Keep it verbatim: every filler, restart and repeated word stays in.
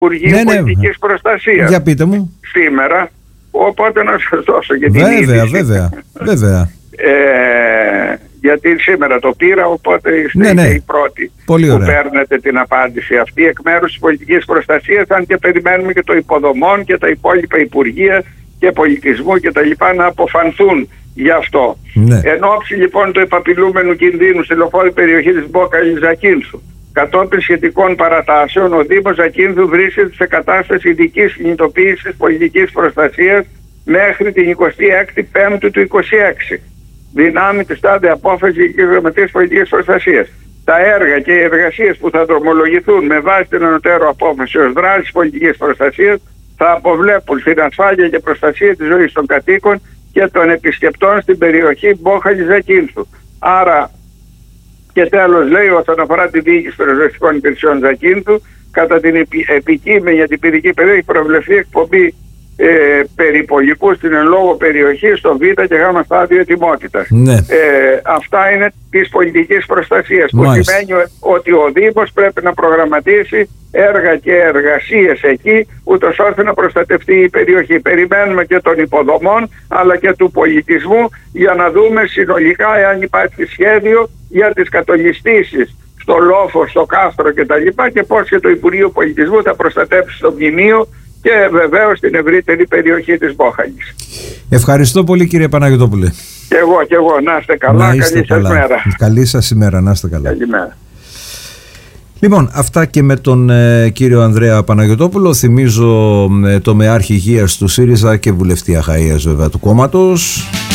Υπουργείου ναι, ναι. Πολιτικής Προστασίας. Για πείτε μου. Σήμερα, οπότε να σας δώσω και την Βέβαια, είδηση. βέβαια, βέβαια. Ε, γιατί σήμερα το πήρα, οπότε είστε ναι, ναι. οι πρώτοι Πολύ που ωραία. παίρνετε την απάντηση αυτή εκ μέρους της Πολιτικής Προστασίας, αν και περιμένουμε και το υποδομών και τα υπόλοιπα Υπουργεία και Πολιτισμού και τα λοιπά να αποφανθούν γι' αυτό. Ναι. Εν ώψη λοιπόν του επαπειλούμενου κινδύνου στη λεωφόρη περιοχή της Μπόκαλης Ζακίνθου, κατόπιν σχετικών παρατάσεων, ο Δήμος Ζακίνθου βρίσκεται σε κατάσταση ειδικής κινητοποίησης πολιτικής προστασίας μέχρι την εικοστή έκτη Πέμπτου του είκοσι έξι. Δυνάμει τη τάδε απόφαση της Γραμματείας Πολιτικής Προστασίας. Τα έργα και οι εργασίες που θα δρομολογηθούν με βάση την ανωτέρω απόφαση ως δράση πολιτικής προστασίας θα αποβλέπουν στην ασφάλεια και προστασία της ζωής των κατοίκων και των επισκεπτών στην περιοχή Μπόχαλης Ζακίνθου. Άρα, και τέλος λέει, όσον αφορά τη διοίκηση περιοριστικών υπηρεσιών Ζακίνθου, κατά την επι, επικείμενη για την πυρική περίοδο έχει προβλεφθεί εκπομπή ε, περιπολικού στην εν λόγω περιοχή στο Β και Γ στάδιο ετοιμότητας. Ναι. Ε, αυτά είναι της πολιτικής προστασίας, που Μάλιστα. σημαίνει ότι ο Δήμος πρέπει να προγραμματίσει έργα και εργασίες εκεί, ούτως ώστε να προστατευτεί η περιοχή. Περιμένουμε και των υποδομών αλλά και του πολιτισμού για να δούμε συνολικά εάν υπάρχει σχέδιο για τις κατολιστήσεις στο Λόφο, στο Κάστρο κτλ. Και πώς και το Υπουργείο Πολιτισμού θα προστατεύσει το μνημείο και βεβαίως την ευρύτερη περιοχή της Μπόχαλης. Ευχαριστώ πολύ, κύριε Παναγιωτόπουλε. Και εγώ, και εγώ. Να είστε καλά. Να είστε καλή καλά. σας μέρα. Καλή σας ημέρα. Να είστε καλά. Καλημέρα. Λοιπόν, αυτά και με τον ε, κύριο Ανδρέα Παναγιωτόπουλο. Θυμίζω ε, το μεάρχη υγείας του ΣΥΡΙΖΑ και βουλευτή Αχαΐας βέβαια του κόμματος.